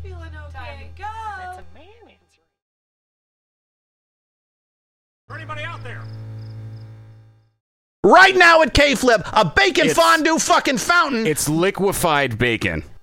feeling okay. Go. That's a man answering. Anybody out there? Right now at K-Flip, a bacon fondue fucking fountain. It's liquefied bacon.